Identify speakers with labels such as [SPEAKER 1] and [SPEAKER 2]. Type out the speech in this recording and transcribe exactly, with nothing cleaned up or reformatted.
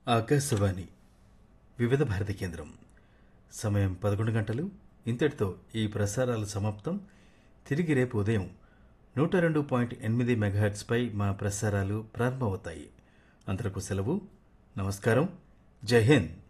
[SPEAKER 1] ఆకాశవాణి వివిధ భారతి కేంద్రం. సమయం పదకొండు గంటలు. ఇంతటితో ఈ ప్రసారాలు సమాప్తం. తిరిగి రేపు ఉదయం నూట రెండు పాయింట్ ఎనిమిది మెగాహెర్ట్స్పై మా ప్రసారాలు ప్రారంభమవుతాయి. అంతరకు సెలవు. నమస్కారం. జై హింద్.